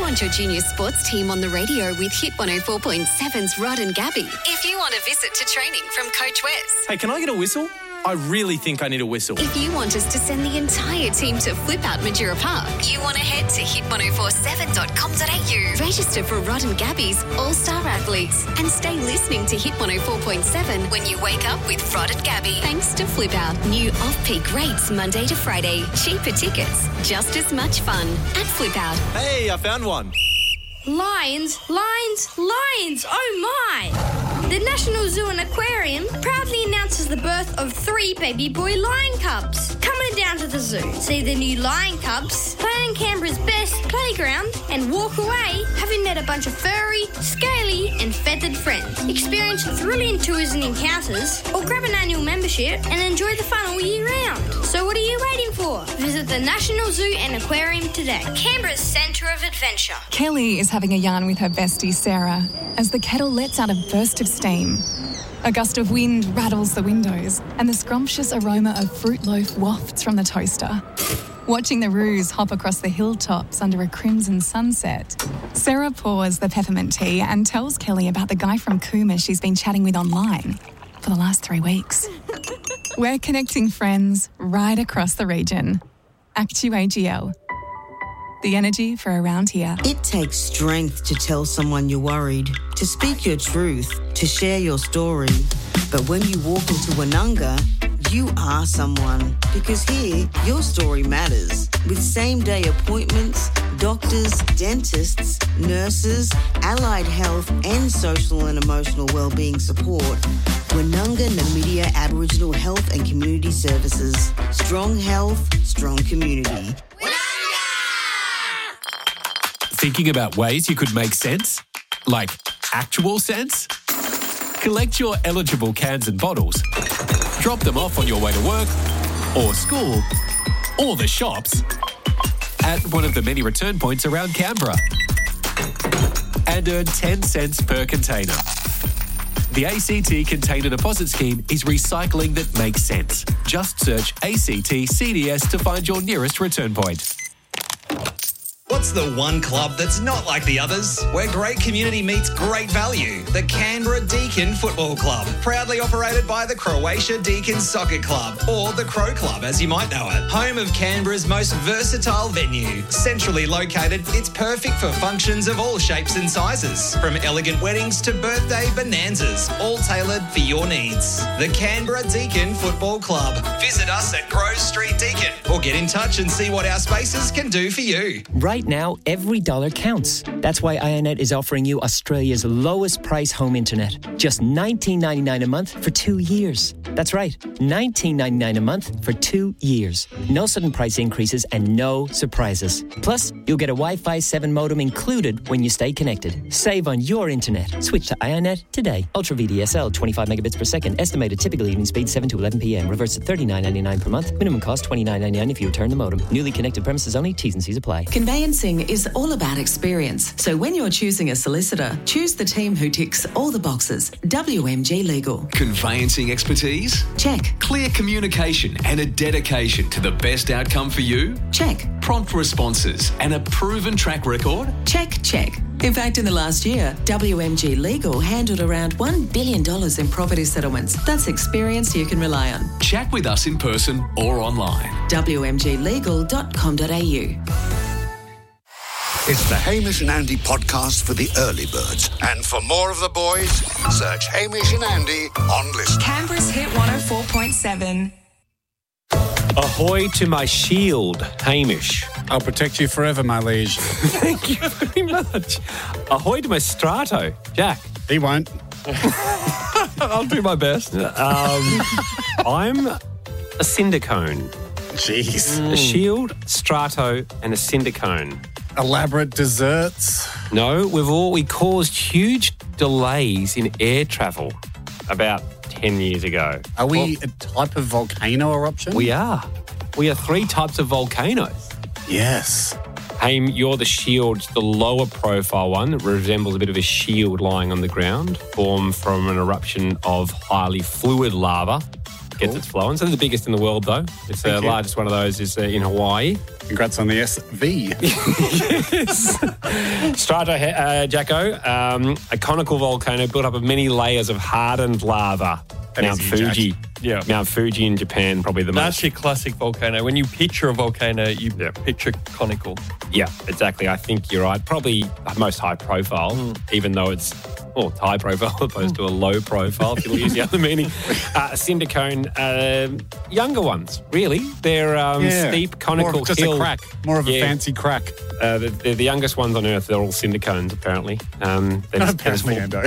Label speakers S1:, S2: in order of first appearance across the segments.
S1: want your junior sports team on the radio with Hit 104.7's Rod and Gabby. If you want a visit to training from Coach Wes.
S2: Hey, can I get a whistle? I really think I need a whistle.
S1: If you want us to send the entire team to Flip Out Majura Park, you want to head to hit1047.com.au. Register for Rod and Gabby's All-Star Athletes and stay listening to Hit 104.7 when you wake up with Rod and Gabby. Thanks to Flip Out. New off-peak rates Monday to Friday. Cheaper tickets. Just as much fun at Flip Out.
S2: Hey, I found one.
S3: Lions! Oh my! The National Zoo and Aquarium proudly announces the birth of 3 baby boy lion cubs. Come on down to the zoo, see the new lion cubs, play on Canberra's best playground, and walk away having met a bunch of furry, scaly, and feathered friends. Experience thrilling tours and encounters, or grab an annual membership and enjoy the fun all year round. So what are you waiting for? Visit the National Zoo and Aquarium today. Canberra's centre of adventure.
S4: Kelly is having a yarn with her bestie Sarah as the kettle lets out a burst of steam. A gust of wind rattles the windows and the scrumptious aroma of fruit loaf wafts from the toaster. Watching the roos hop across the hilltops under a crimson sunset, Sarah pours the peppermint tea and tells Kelly about the guy from Cooma she's been chatting with online for the last 3 weeks. We're connecting friends right across the region. ActuAGL. The energy for around here.
S5: It takes strength to tell someone you're worried, to speak your truth, to share your story. But when you walk into Woononga, you are someone. Because here, your story matters. With same-day appointments, doctors, dentists, nurses, allied health and social and emotional wellbeing support, Woononga Namibia Aboriginal Health and Community Services. Strong health, strong community.
S6: Thinking about ways you could make sense? Like actual sense? Collect your eligible cans and bottles. Drop them off on your way to work or school or the shops at one of the many return points around Canberra and earn 10 cents per container. The ACT Container Deposit Scheme is recycling that makes sense. Just search ACT CDS to find your nearest return point.
S7: What's the one club that's not like the others? Where great community meets great value. The Canberra Deakin Football Club. Proudly operated by the Croatia Deakin Soccer Club, or the Crow Club as you might know it. Home of Canberra's most versatile venue. Centrally located, it's perfect for functions of all shapes and sizes. From elegant weddings to birthday bonanzas, all tailored for your needs. The Canberra Deakin Football Club. Visit us at Grove Street Deakin or get in touch and see what our spaces can do for you.
S8: Right now, every dollar counts. That's why IONET is offering you Australia's lowest price home internet. Just $19.99 a month for 2 years. That's right, $19.99 a month for 2 years. No sudden price increases and no surprises. Plus, you'll get a Wi-Fi 7 modem included when you stay connected. Save on your internet. Switch to IONET today. Ultra VDSL, 25 megabits per second. Estimated typical evening speed 7 to 11 p.m. Reverse at $39.99 per month. Minimum cost $29.99 if you return the modem. Newly connected premises only. T's and C's apply.
S9: Conveyancing is all about experience. So when you're choosing a solicitor, choose the team who ticks all the boxes. WMG Legal.
S10: Conveyancing expertise?
S9: Check.
S10: Clear communication and a dedication to the best outcome for you?
S9: Check.
S10: Prompt responses and a proven track record?
S9: Check. In fact, in the last year, WMG Legal handled around $1 billion in property settlements. That's experience you can rely on.
S10: Chat with us in person or online.
S9: wmglegal.com.au.
S11: It's the Hamish and Andy podcast for the early birds. And for more of the boys, search Hamish and Andy on Listen.
S12: Canberra's Hit 104.7.
S13: Ahoy to my shield, Hamish.
S14: I'll protect you forever, my liege.
S13: Thank you very much. Ahoy to my Strato, Jack.
S14: He won't.
S13: I'll do my best. I'm a cinder cone.
S14: Jeez.
S13: A shield, Strato, and a cinder cone.
S14: Elaborate desserts?
S13: No, we caused huge delays in air travel about 10 years ago.
S14: Are we a type of volcano eruption?
S13: We are. We are 3 types of volcanoes.
S14: Yes.
S13: Haim, you're the shield, the lower profile one that resembles a bit of a shield lying on the ground, formed from an eruption of highly fluid lava gets its flowing. So they're the biggest in the world, though. It's the largest one of those is in Hawaii.
S14: Congrats on the SV.
S13: Strato, Jacko, a conical volcano built up of many layers of hardened lava. Mount Fuji.
S15: Yeah.
S13: Mount Fuji in Japan, probably the most.
S15: That's your classic volcano. When you picture a volcano, you picture conical.
S13: Yeah, exactly. I think you're right. Probably most high profile, even though it's high profile opposed to a low profile, if you'll use the other meaning. Cinder cone, younger ones, really. They're steep, conical
S14: just
S13: hill.
S14: a crack. More of a fancy crack.
S13: They're the youngest ones on Earth. They're all cinder cones, apparently.
S14: Apparently, Ando.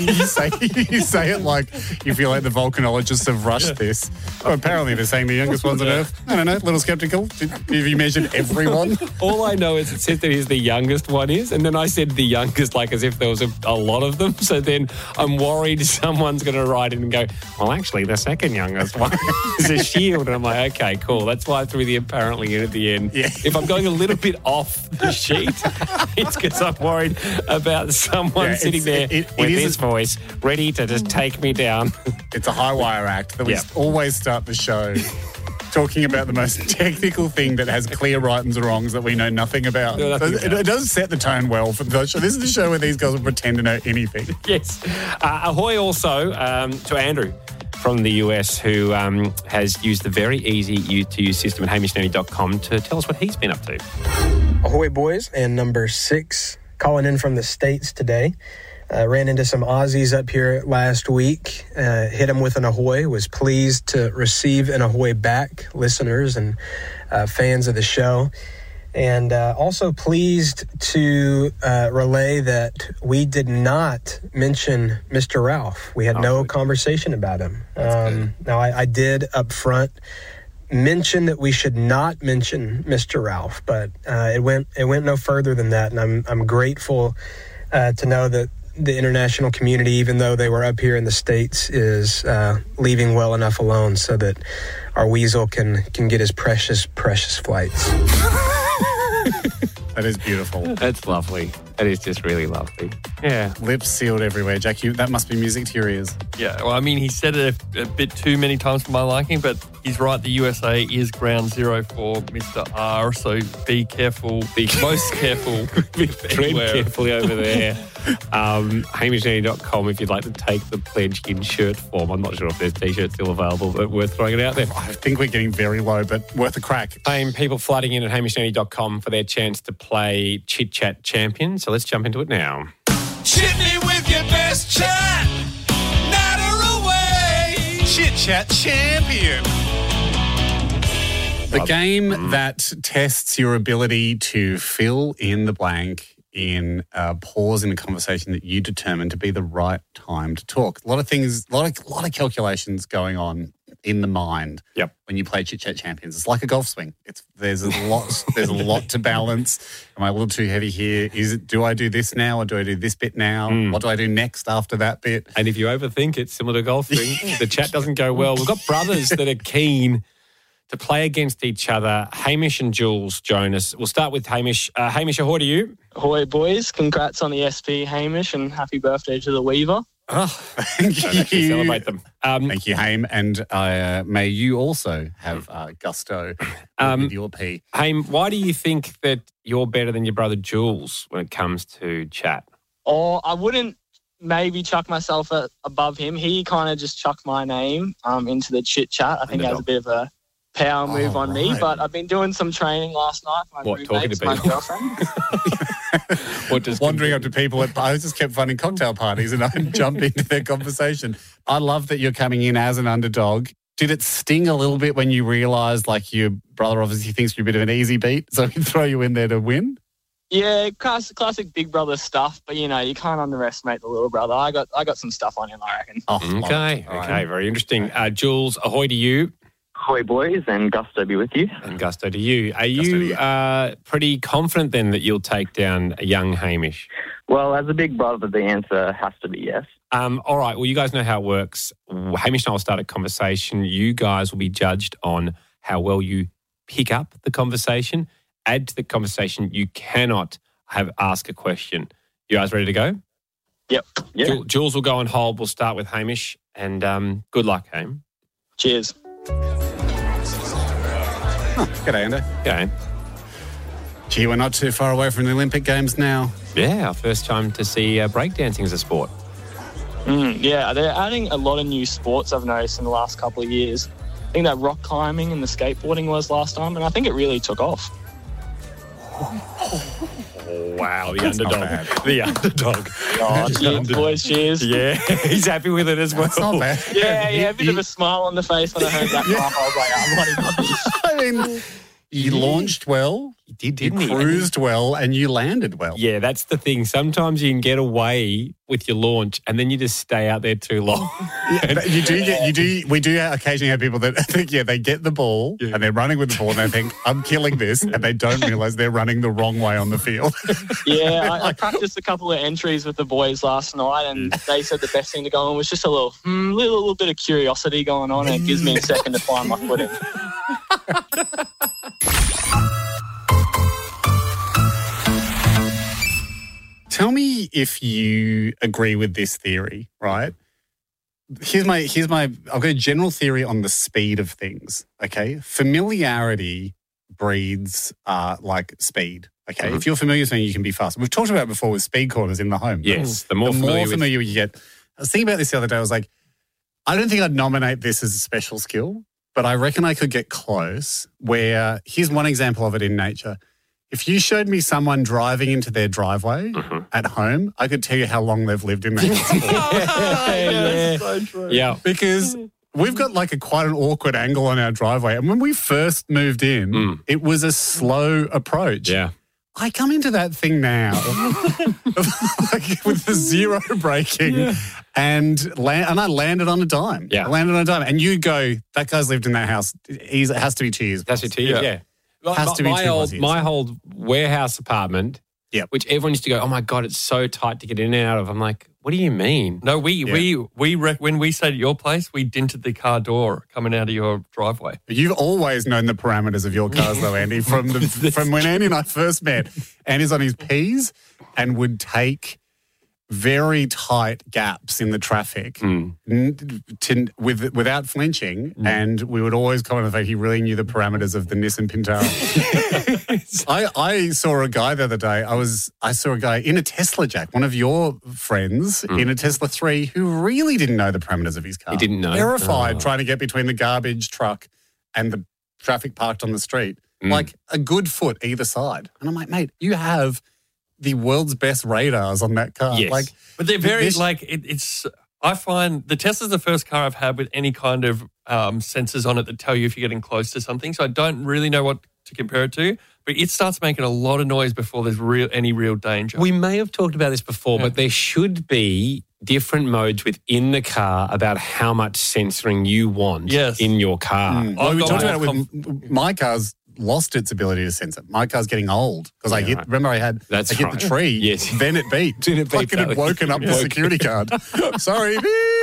S14: you say it like you feel like the volcanologists have rushed this. Oh, apparently, they're saying the youngest ones on Earth. I don't know, a little skeptical. Have you measured everyone?
S13: All I know is it says that he's the youngest one is, and then I said the youngest like as if there was a lot of them. So then I'm worried someone's going to write in and go, well, actually, the second youngest one is a shield. And I'm like, okay, cool. That's why I threw the apparently in at the end.
S14: Yeah.
S13: If I'm going a little bit off the sheet, it's because I'm worried about someone sitting there with his voice ready to just take me down.
S14: It's a high wire act that we always start the show talking about the most technical thing that has clear right and wrongs that we know nothing about. It doesn't set the tone well for the show. This is the show where these guys will pretend to know anything.
S13: Yes. Ahoy also to Andrew from the US who has used the very easy to use system at hamishnanny.com to tell us what he's been up to.
S16: Ahoy, boys, and number 6, calling in from the States today. Ran into some Aussies up here last week, hit them with an ahoy, was pleased to receive an ahoy back, listeners and fans of the show. And also pleased to relay that we did not mention Mr. Ralph. We had no conversation about him. Now, I did up front mention that we should not mention Mr. Ralph, but it went no further than that. And I'm grateful to know that the international community, even though they were up here in the States, is leaving well enough alone so that our weasel can get his precious flights.
S14: That is beautiful.
S13: That's lovely. That is just really lovely. Yeah.
S14: Lips sealed everywhere. Jack, that must be music to your ears.
S15: Yeah, well, I mean, he said it a bit too many times for my liking, but he's right. The USA is ground zero for Mr. R, so be careful. Be most careful.
S13: Tread carefully over there. hamishnanny.com if you'd like to take the pledge in shirt form. I'm not sure if there's T-shirts still available, but worth throwing it out there.
S14: I think we're getting very low, but worth a crack.
S13: People flooding in at hamishnanny.com for their chance to play Chit Chat Champion. So let's jump into it now.
S17: Chit me with your best chat. Natter away. Chit Chat Champion.
S14: The game that tests your ability to fill in the blank in a pause in a conversation that you determine to be the right time to talk. A lot of things, a lot of calculations going on in the mind.
S13: Yep.
S14: When you play Chit Chat Champions, it's like a golf swing. There's a lot to balance. Am I a little too heavy here? Do I do this now or do I do this bit now? What do I do next after that bit?
S13: And if you overthink it, similar to golf swing, the chat doesn't go well. We've got brothers that are keen to play against each other. Hamish and Jules Jonas. We'll start with Hamish. Hamish, ahoy to you.
S18: Ahoy, boys. Congrats on the SP, Hamish, and happy birthday to the Weaver.
S14: Oh, thank you.
S13: Celebrate them.
S14: Thank you, Haim. And may you also have gusto with your P.
S13: Haim, why do you think that you're better than your brother Jules when it comes to chat?
S18: Or I wouldn't maybe chuck myself above him. He kind of just chucked my name into the chit chat. I think that was a bit of a power move on me, but I've been doing some training last night.
S13: Talking to
S18: my
S13: people?
S18: girlfriend.
S14: Wandering up to people I just kept finding cocktail parties and I'd jump into their conversation. I love that you're coming in as an underdog. Did it sting a little bit when you realised like your brother obviously thinks you're a bit of an easy beat, so he'd throw you in there to win?
S18: Yeah, classic big brother stuff, but you can't underestimate the little brother. I got some stuff on him, I reckon.
S13: Okay, very interesting. Jules, ahoy to you.
S19: Ahoy, boys, and gusto be with you.
S13: And gusto to you. Are you pretty confident then that you'll take down a young Hamish?
S19: Well, as a big brother, the answer has to be yes.
S13: All right, well, you guys know how it works. Hamish and I will start a conversation. You guys will be judged on how well you pick up the conversation, add to the conversation. You cannot ask a question. You guys ready to go?
S18: Yep. Yeah.
S13: Jules will go on hold. We'll start with Hamish, and good luck, Haim.
S18: Cheers.
S14: G'day, Ando.
S13: G'day.
S14: Gee, we're not too far away from the Olympic Games now.
S13: Yeah, our first time to see breakdancing as a sport.
S18: Yeah, they're adding a lot of new sports I've noticed in the last couple of years. I think that rock climbing and the skateboarding was last time, and I think it really took off.
S13: Wow, the underdog. The underdog.
S18: Oh, cheers, boys, cheers.
S13: Yeah, he's happy with it as well.
S14: That's not bad.
S18: Yeah, a bit of a smile on the face when I heard that laugh. I was like, I'm bloody got this.
S14: I mean, you launched well,
S13: you didn't
S14: you cruised well, and you landed well.
S13: Yeah, that's the thing. Sometimes you can get away with your launch, and then you just stay out there too long.
S14: We do occasionally have people that think, they get the ball and they're running with the ball and they think, I'm killing this, and they don't realise they're running the wrong way on the field.
S18: Yeah, I practiced a couple of entries with the boys last night, and they said the best thing to go on was just a little bit of curiosity going on, and it gives me a second to find my footing.
S14: Tell me if you agree with this theory, right? Here's my I've got a general theory on the speed of things, okay? Familiarity breeds like speed, okay?
S13: Mm-hmm.
S14: If you're familiar with something, you can be fast. We've talked about it before with speed corners in the home.
S13: Yes, the more
S14: familiar you get. I was thinking about this the other day. I was like, I don't think I'd nominate this as a special skill, but I reckon I could get close where, here's one example of it in nature. If you showed me someone driving into their driveway at home, I could tell you how long they've lived in that.
S13: So true.
S14: Yeah. Because we've got like quite an awkward angle on our driveway. And when we first moved in, it was a slow approach.
S13: Yeah.
S14: I come into that thing now like with the zero braking and I landed on a dime.
S13: Yeah.
S14: I landed on a dime. And you go, that guy's lived in that house. It has to be 2 years.
S13: That's it, 2 years, yeah.
S14: Has to be
S13: my old warehouse apartment, which everyone used to go, oh my God, it's so tight to get in and out of. I'm like, what do you mean?
S15: No, when we stayed at your place, we dinted the car door coming out of your driveway.
S14: You've always known the parameters of your cars, though, Andy. From when Andy and I first met, Andy's on his P's and would take very tight gaps in the traffic without flinching, and we would always comment on the fact he really knew the parameters of the Nissan Pintara. I saw a guy the other day. I saw a guy in a Tesla, Jack, one of your friends in a Tesla 3 who really didn't know the parameters of his car.
S13: He didn't know.
S14: Terrified trying to get between the garbage truck and the traffic parked on the street. Like a good foot either side. And I'm like, mate, you have the world's best radars on that car.
S13: Yes.
S15: But they're very, it's... I find the Tesla's the first car I've had with any kind of sensors on it that tell you if you're getting close to something. So I don't really know what to compare it to, but it starts making a lot of noise before there's any real danger.
S13: We may have talked about this before, but there should be different modes within the car about how much censoring you want in your car.
S14: Well, we talked about it with my car's lost its ability to censor. My car's getting old because I hit the tree, then it beeped. Like it had woken up the security guard. Sorry.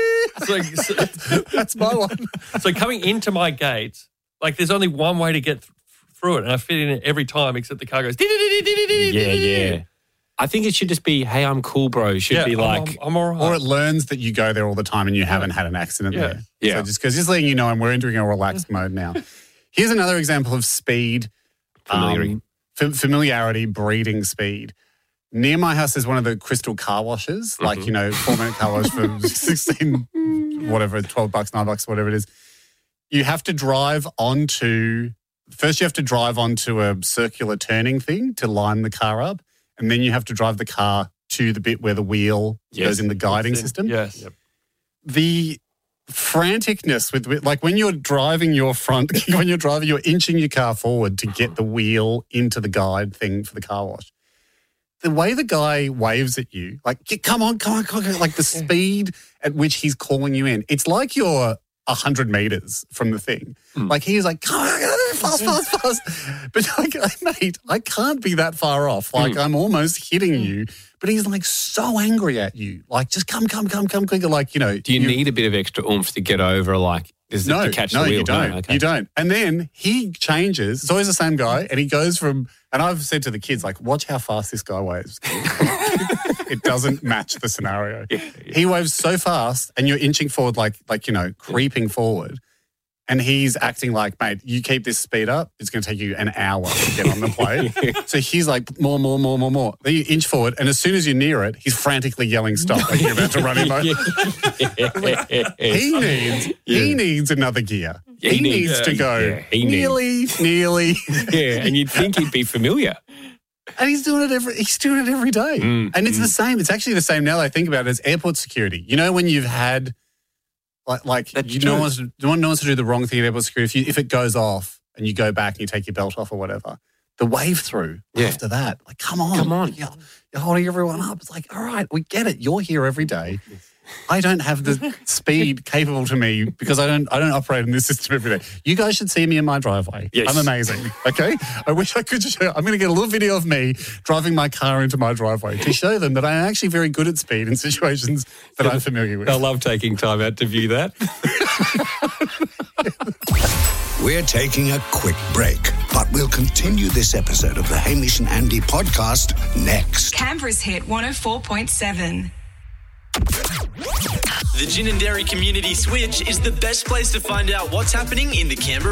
S14: That's my one.
S15: So coming into my gate, like there's only one way to get through it, and I fit in it every time except the car goes
S13: yeah. I think it should just be, hey, I'm cool, bro. It should be like...
S15: I'm all right.
S14: Or it learns that you go there all the time and you haven't had an accident there.
S13: Yeah.
S14: So just letting you know, and we're entering a relaxed mode now. Here's another example of speed. Familiarity breeding speed. Near my house is one of the Crystal car washes, 4-minute car wash for 16, whatever, $12, $9, whatever it is. You have to drive onto a circular turning thing to line the car up, and then you have to drive the car to the bit where the wheel goes in the guiding system.
S15: Yes. Yep.
S14: The franticness with like when you're driving you're inching your car forward to get the wheel into the guide thing for the car wash. The way the guy waves at you, like, come on, like the speed at which he's calling you in. It's like you're 100 meters from the thing. Like he's like, come on, fast. But like, mate, I can't be that far off. Like I'm almost hitting you. But he's like so angry at you. Like, just come quicker. Like,
S13: Do you need a bit of extra oomph to get over, like, to catch the wheel?
S14: You don't.
S13: No, okay.
S14: You don't. And then he changes. It's always the same guy. And he goes from, and I've said to the kids, like, watch how fast this guy waves. It doesn't match the scenario. Yeah. He waves so fast and you're inching forward, like creeping forward. And he's acting like, mate, you keep this speed up, it's going to take you an hour to get on the plane. So he's like, more. Then you inch forward, and as soon as you're near it, he's frantically yelling, stop, like you're about to run him over. He needs another gear. He needs to go nearly.
S13: Yeah, and you'd think he'd be familiar.
S14: And he's doing it every day. And it's the same. It's actually the same now that I think about it as airport security. You know, when you've had no one wants to do the wrong thing at airport security. If it goes off and you go back and you take your belt off or whatever, the wave through after that, like, come on. You're holding everyone up. It's like, all right, we get it. You're here every day. I don't have the speed capable to me because I don't operate in this system every day. You guys should see me in my driveway.
S13: Yes.
S14: I'm amazing. Okay? I wish I could show. I'm going to get a little video of me driving my car into my driveway to show them that I'm actually very good at speed in situations that I'm familiar with.
S13: I love taking time out to view that.
S11: We're taking a quick break, but we'll continue this episode of the Hamish and Andy podcast next.
S12: Canberra's Hit 104.7.
S2: The Gin and Dairy Community Switch is the best place to find out what's happening in the Canberra